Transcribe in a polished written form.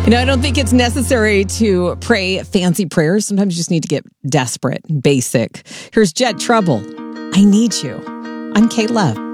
I don't think it's necessary to pray fancy prayers. Sometimes you just need to get desperate and basic. Here's Jet Trouble. I Need You. I'm Kate Love.